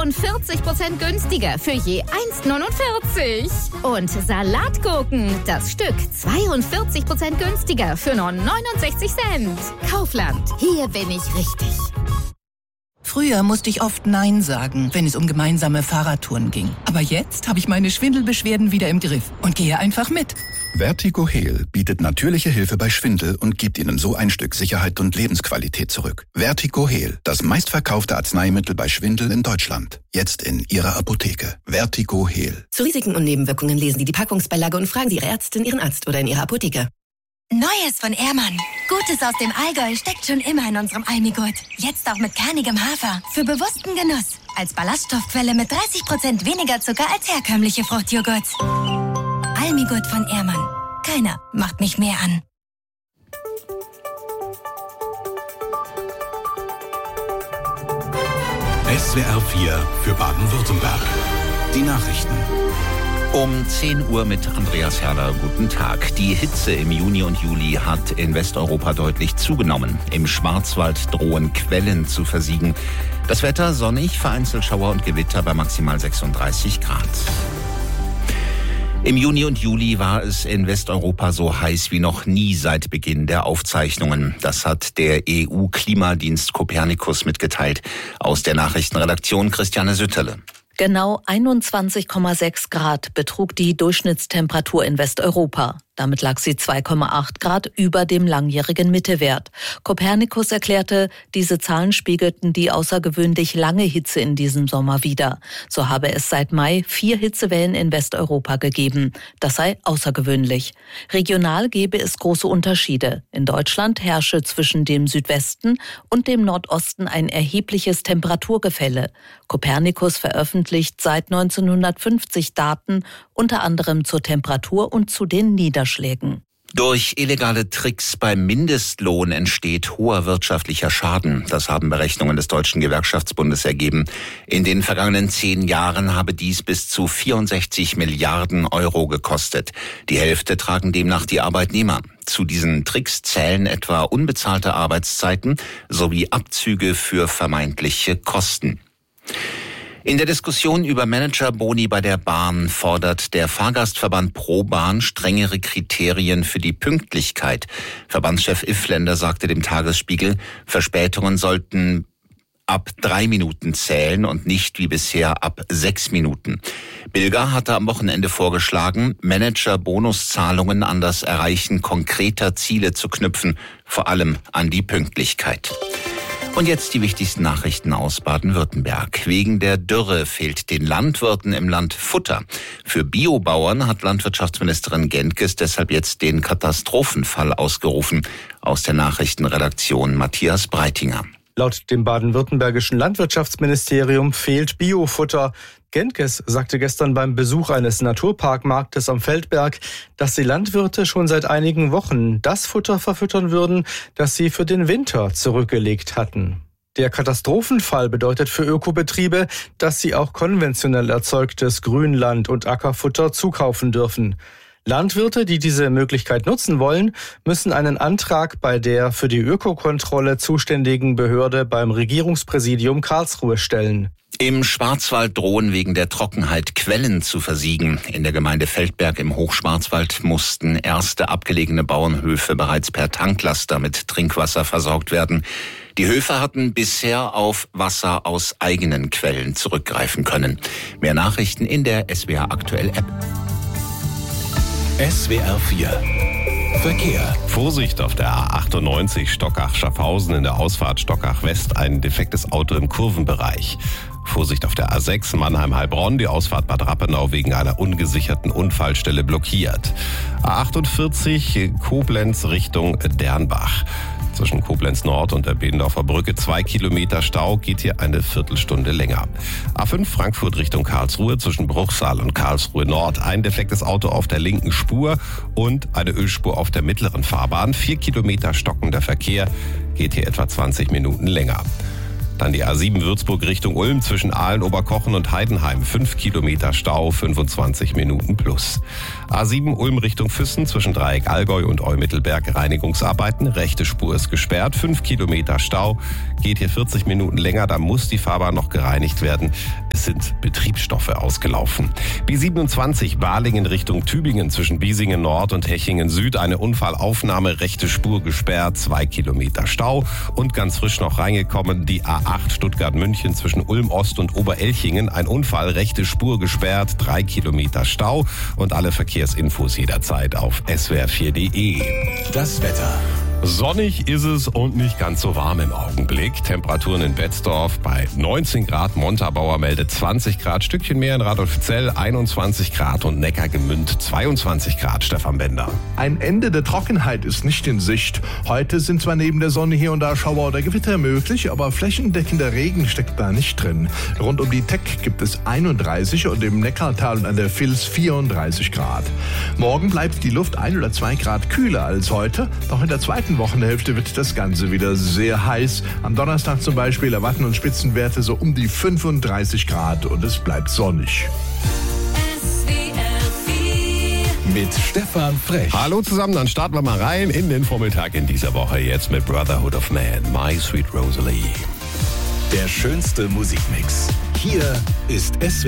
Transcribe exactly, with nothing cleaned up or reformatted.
und vierzig Prozent günstiger für je eins Komma neunundvierzig. Und Salatgurken, das Stück zweiundvierzig Prozent günstiger für nur neunundsechzig Cent. Kaufland, hier bin ich richtig. Früher musste ich oft Nein sagen, wenn es um gemeinsame Fahrradtouren ging. Aber jetzt habe ich meine Schwindelbeschwerden wieder im Griff und gehe einfach mit. Vertigo Heal bietet natürliche Hilfe bei Schwindel und gibt Ihnen so ein Stück Sicherheit und Lebensqualität zurück. Vertigo Heal, das meistverkaufte Arzneimittel bei Schwindel in Deutschland. Jetzt in Ihrer Apotheke. Vertigo Heal. Zu Risiken und Nebenwirkungen lesen Sie die Packungsbeilage und fragen Sie Ihre Ärztin, Ihren Arzt oder in Ihrer Apotheke. Neues von Ehrmann. Gutes aus dem Allgäu steckt schon immer in unserem Almigurt. Jetzt auch mit kernigem Hafer. Für bewussten Genuss. Als Ballaststoffquelle mit dreißig Prozent weniger Zucker als herkömmliche Fruchtjoghurts. Almigurt von Ehrmann. Keiner macht mich mehr an. S W R vier für Baden-Württemberg. Die Nachrichten. Um zehn Uhr mit Andreas Herrler. Guten Tag. Die Hitze im Juni und Juli hat in Westeuropa deutlich zugenommen. Im Schwarzwald drohen Quellen zu versiegen. Das Wetter sonnig, vereinzelt Schauer und Gewitter bei maximal sechsunddreißig Grad. Im Juni und Juli war es in Westeuropa so heiß wie noch nie seit Beginn der Aufzeichnungen. Das hat der E U-Klimadienst Copernicus mitgeteilt. Aus der Nachrichtenredaktion Christiane Sütterle. Genau einundzwanzig Komma sechs Grad betrug die Durchschnittstemperatur in Westeuropa. Damit lag sie zwei Komma acht Grad über dem langjährigen Mittewert. Copernicus erklärte, diese Zahlen spiegelten die außergewöhnlich lange Hitze in diesem Sommer wider. So habe es seit Mai vier Hitzewellen in Westeuropa gegeben. Das sei außergewöhnlich. Regional gebe es große Unterschiede. In Deutschland herrsche zwischen dem Südwesten und dem Nordosten ein erhebliches Temperaturgefälle. Copernicus veröffentlicht seit neunzehnhundertfünfzig Daten, unter anderem zur Temperatur und zu den Niederschlägen. Durch illegale Tricks beim Mindestlohn entsteht hoher wirtschaftlicher Schaden. Das haben Berechnungen des Deutschen Gewerkschaftsbundes ergeben. In den vergangenen zehn Jahren habe dies bis zu vierundsechzig Milliarden Euro gekostet. Die Hälfte tragen demnach die Arbeitnehmer. Zu diesen Tricks zählen etwa unbezahlte Arbeitszeiten sowie Abzüge für vermeintliche Kosten. In der Diskussion über Managerboni bei der Bahn fordert der Fahrgastverband ProBahn strengere Kriterien für die Pünktlichkeit. Verbandschef Iffländer sagte dem Tagesspiegel, Verspätungen sollten ab drei Minuten zählen und nicht wie bisher ab sechs Minuten. Bilger hatte am Wochenende vorgeschlagen, Manager-Bonuszahlungen an das Erreichen konkreter Ziele zu knüpfen, vor allem an die Pünktlichkeit. Und jetzt die wichtigsten Nachrichten aus Baden-Württemberg. Wegen der Dürre fehlt den Landwirten im Land Futter. Für Biobauern hat Landwirtschaftsministerin Gentges deshalb jetzt den Katastrophenfall ausgerufen. Aus der Nachrichtenredaktion Matthias Breitinger. Laut dem baden-württembergischen Landwirtschaftsministerium fehlt Biofutter. Gentges sagte gestern beim Besuch eines Naturparkmarktes am Feldberg, dass die Landwirte schon seit einigen Wochen das Futter verfüttern würden, das sie für den Winter zurückgelegt hatten. Der Katastrophenfall bedeutet für Ökobetriebe, dass sie auch konventionell erzeugtes Grünland- und Ackerfutter zukaufen dürfen. Landwirte, die diese Möglichkeit nutzen wollen, müssen einen Antrag bei der für die Ökokontrolle zuständigen Behörde beim Regierungspräsidium Karlsruhe stellen. Im Schwarzwald drohen wegen der Trockenheit Quellen zu versiegen. In der Gemeinde Feldberg im Hochschwarzwald mussten erste abgelegene Bauernhöfe bereits per Tanklaster mit Trinkwasser versorgt werden. Die Höfe hatten bisher auf Wasser aus eigenen Quellen zurückgreifen können. Mehr Nachrichten in der S W R Aktuell App. S W R vier Verkehr. Vorsicht auf der A achtundneunzig Stockach-Schaffhausen in der Ausfahrt Stockach-West, ein defektes Auto im Kurvenbereich. Vorsicht auf der A sechs Mannheim-Heilbronn, die Ausfahrt Bad Rappenau wegen einer ungesicherten Unfallstelle blockiert. A achtundvierzig Koblenz Richtung Dernbach. Zwischen Koblenz Nord und der Bedendorfer Brücke zwei Kilometer Stau, geht hier eine Viertelstunde länger. A fünf Frankfurt Richtung Karlsruhe, zwischen Bruchsal und Karlsruhe Nord ein defektes Auto auf der linken Spur und eine Ölspur auf der mittleren Fahrbahn. Vier Kilometer stockender Verkehr, geht hier etwa zwanzig Minuten länger. Dann die A sieben Würzburg Richtung Ulm zwischen Aalen, Oberkochen und Heidenheim. fünf Kilometer Stau, fünfundzwanzig Minuten plus. A sieben Ulm Richtung Füssen zwischen Dreieck Allgäu und Eumittelberg Reinigungsarbeiten. Rechte Spur ist gesperrt, fünf Kilometer Stau. Geht hier vierzig Minuten länger, da muss die Fahrbahn noch gereinigt werden. Es sind Betriebsstoffe ausgelaufen. B siebenundzwanzig Balingen Richtung Tübingen zwischen Biesingen Nord und Hechingen Süd. Eine Unfallaufnahme, rechte Spur gesperrt, zwei Kilometer Stau. Und ganz frisch noch reingekommen, die A acht Stuttgart-München zwischen Ulm Ost und Oberelchingen. Ein Unfall, rechte Spur gesperrt, drei Kilometer Stau. Und alle Verkehrsinfos jederzeit auf S W R vier Punkt de. Das Wetter. Sonnig ist es und nicht ganz so warm im Augenblick. Temperaturen in Betzdorf bei neunzehn Grad, Montabaur meldet zwanzig Grad, Stückchen mehr in Radolfzell einundzwanzig Grad und Neckargemünd zweiundzwanzig Grad. Stefan Bender. Ein Ende der Trockenheit ist nicht in Sicht. Heute sind zwar neben der Sonne hier und da Schauer oder Gewitter möglich, aber flächendeckender Regen steckt da nicht drin. Rund um die Teck gibt es einunddreißig und im Neckartal und an der Vils vierunddreißig Grad. Morgen bleibt die Luft ein oder zwei Grad kühler als heute, doch in der zweiten Wochenhälfte wird das Ganze wieder sehr heiß. Am Donnerstag zum Beispiel erwarten uns Spitzenwerte so um die fünfunddreißig Grad und es bleibt sonnig. Mit Stefan Frech. Hallo zusammen, dann starten wir mal rein in den Vormittag in dieser Woche jetzt mit Brotherhood of Man, My Sweet Rosalie. Der schönste Musikmix. Hier ist S W R